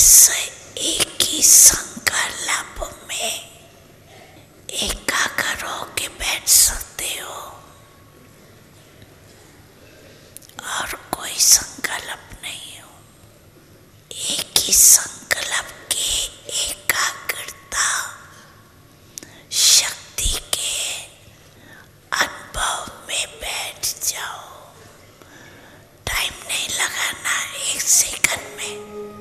एक ही संकल्प में एकाग्र होके बैठ सकते हो और कोई संकल्प नहीं हो। एक ही संकल्प के एकाग्रता शक्ति के अनुभव में बैठ जाओ। टाइम नहीं लगाना, 1 सेकंड